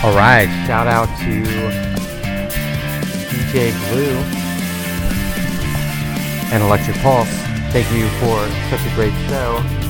All right, shout out to DJ Blue and Electric Pulse. Thank you for such a great show.